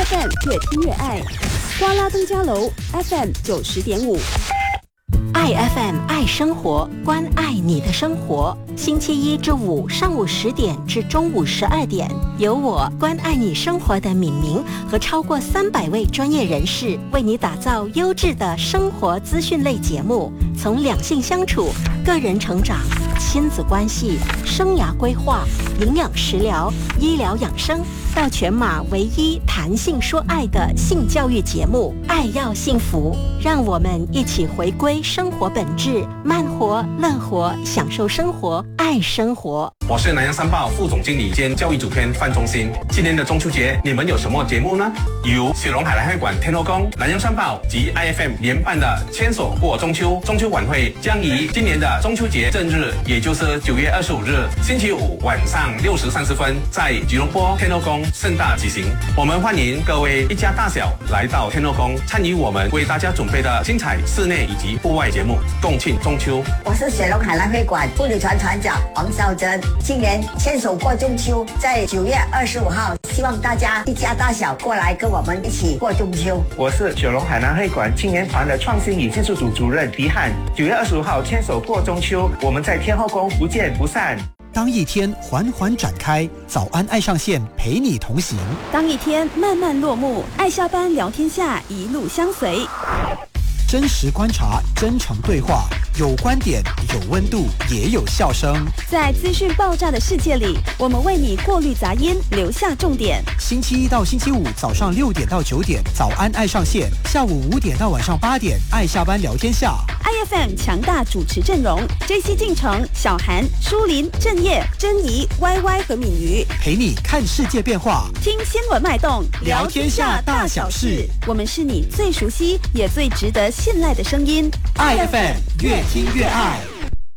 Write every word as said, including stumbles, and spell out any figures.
F M 越听越爱，瓜拉登嘉楼 F M 九十点五。 爱 F M 爱生活，关爱你的生活。星期一至五上午十点至中午十二点，由我关爱你生活的敏明和超过三百位专业人士为你打造优质的生活资讯类节目，从两性相处、个人成长、亲子关系、生涯规划、营养食疗、医疗养生，到全马唯一谈性说爱的性教育节目《爱要幸福》，让我们一起回归生活本质，慢活、乐活，享受生活，爱生活。 我是南洋三报副总经理兼教育主编范忠新。今年的中秋节，你们有什么节目呢？由雪隆海澜会馆天后宫、南洋三报及 I F M 联办的牵手过中秋中秋晚会，将于今年的中秋节正日，也就是九月二十五日星期五晚上六时三十分，在吉隆坡天后宫盛大举行。我们欢迎各位一家大小来到天后宫，参与我们为大家准备的精彩室内以及户外节目，共庆中秋。 我是雪隆海澜会馆妇女团团长黄少珍。今年牵手过中秋，在九月二十五号，希望大家一家大小过来跟我们一起过中秋。 我是雪隆海南会馆青年团的创新与技术组主任狄汉。九月二十五号牵手过中秋，我们在天后宫不见不散。 当一天缓缓展开，早安爱上线陪你同行。 当一天慢慢落幕，爱下班聊天下一路相随。 真实观察，真诚对话，有观点，有温度，也有笑声。 在资讯爆炸的世界里，我们为你过滤杂音，留下重点。 星期一到星期五早上六点到九点，早安爱上线；下午五点到晚上八点，爱下班聊天下。 I F M 强大主持阵容 ：J C 进城、小韩、舒林、郑业、珍妮、Y Y 和敏瑜， 陪你看世界变化， 听新闻脉动， 聊天下大小事。 我们是你最熟悉也最值得信赖的声音。 I F M 越听越爱。